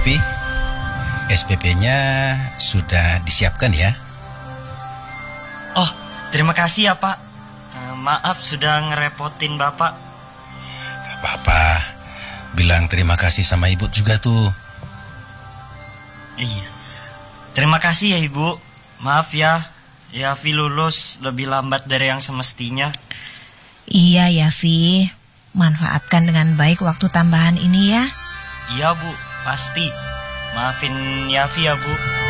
Yafi, SPP-nya sudah disiapkan ya? Oh, terima kasih ya Pak. Maaf sudah ngerepotin Bapak. Gak apa-apa, bilang terima kasih sama Ibu juga tuh. Iya, terima kasih ya Ibu. Maaf ya, Yafi lulus lebih lambat dari yang semestinya. Iya Yafi, manfaatkan dengan baik waktu tambahan ini ya. Iya Bu, pasti. Maafin Yafi ya Bu.